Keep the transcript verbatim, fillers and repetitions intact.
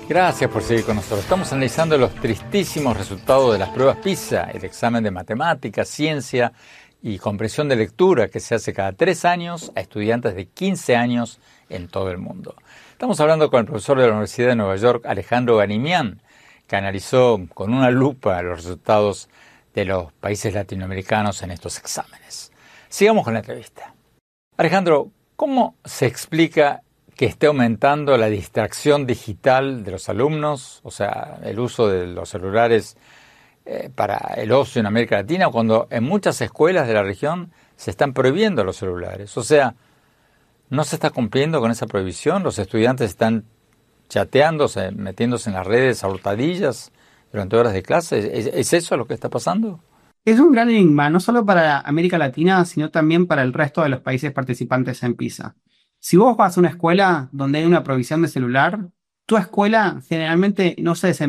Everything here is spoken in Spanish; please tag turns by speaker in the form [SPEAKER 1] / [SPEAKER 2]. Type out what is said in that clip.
[SPEAKER 1] Gracias por seguir con nosotros. Estamos analizando los tristísimos resultados de las pruebas PISA, el examen de matemáticas, ciencia y comprensión de lectura que se hace cada tres años a estudiantes de quince años en todo el mundo. Estamos hablando con el profesor de la Universidad de Nueva York, Alejandro Ganimián, que analizó con una lupa los resultados de los países latinoamericanos en estos exámenes. Sigamos con la entrevista. Alejandro, ¿cómo se explica que esté aumentando la distracción digital de los alumnos, o sea, el uso de los celulares eh, para el ocio en América Latina, cuando en muchas escuelas de la región se están prohibiendo los celulares? O sea, ¿no se está cumpliendo con esa prohibición? ¿Los estudiantes están chateándose, metiéndose en las redes a hurtadillas durante horas de clase? ¿Es, es eso lo que está pasando?
[SPEAKER 2] Es un gran enigma, no solo para América Latina, sino también para el resto de los países participantes en PISA. Si vos vas a una escuela donde hay una provisión de celular, tu escuela generalmente no se desempeña